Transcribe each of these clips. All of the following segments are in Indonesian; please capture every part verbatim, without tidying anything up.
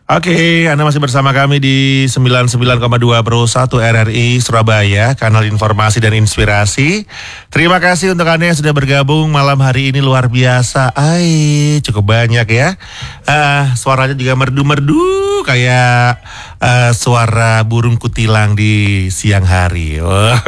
Oke, Anda masih bersama kami di sembilan puluh sembilan koma dua Pro satu R R I Surabaya, kanal informasi dan inspirasi. Terima kasih untuk Anda yang sudah bergabung malam hari ini, luar biasa. Ay, cukup banyak ya. Uh, suaranya juga merdu-merdu kayak uh, suara burung kutilang di siang hari.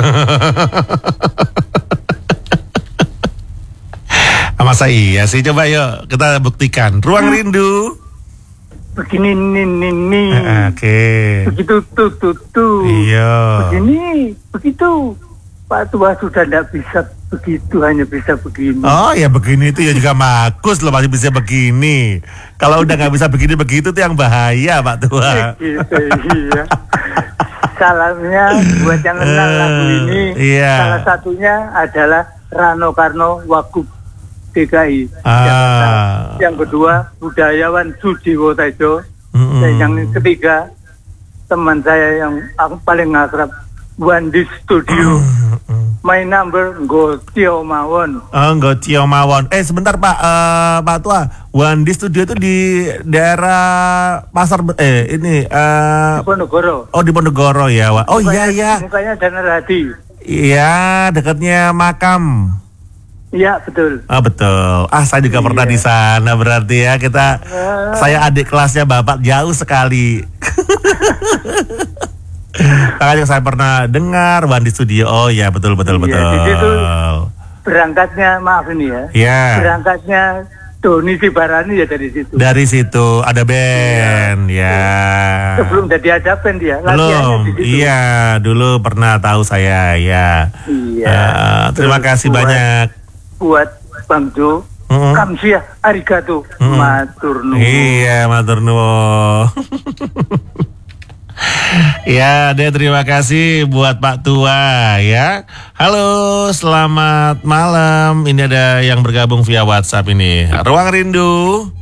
Masa iya sih, coba yuk kita buktikan. Ruang Rindu. Begini nih nih nih. Oke. Okay. Begitu tuh tuh tuh. Iya. Begini, begitu. Pak Tua sudah tidak bisa begitu, hanya bisa begini. Oh ya begini itu ya juga bagus loh, masih bisa begini. Kalau udah nggak bisa begini begitu tuh yang bahaya Pak Tua. Gitu, iya. Salamnya buat yang kenal lagu ini. Iya. Salah satunya adalah Rano Karno Wagub D K I. Ah. Yang kedua budayawan Sujiwo Tejo. Mm-mm. Dan yang ketiga teman saya yang aku paling akrab, Wandi Studio. Mm-mm. My number Ngotio Mawon. Oh, Ngotio Mawon. Eh sebentar Pak, uh, Pak Tua, Wandi Studio itu di daerah Pasar eh ini uh, di Ponegoro. Oh di Ponegoro ya. Oh mukanya, iya ya. Mukanya Danar Hadi. Iya, dekatnya makam. Iya betul. Oh betul. Ah saya juga iya. pernah di sana berarti ya kita. Uh. Saya adik kelasnya Bapak jauh sekali. Makanya saya pernah dengar Wandi Studio. Oh ya betul betul iya, betul. Di situ berangkatnya maaf ini ya. Iya. Berangkatnya Doni Sibarani ya dari situ. Dari situ ada band iya. ya. Sebelum jadi ada band ya. Belum. Di situ. Iya dulu pernah tahu saya ya. Iya. Uh, terima Terus kasih buat, banyak. Buat Bang Jo, mm-hmm. Kamsia, arigato, mm-hmm. matur nuwun. Iya, matur nuwun. Ya, deh terima kasih buat Pak Tua ya. Halo, selamat malam. Ini ada yang bergabung via WhatsApp ini. Ruang Rindu.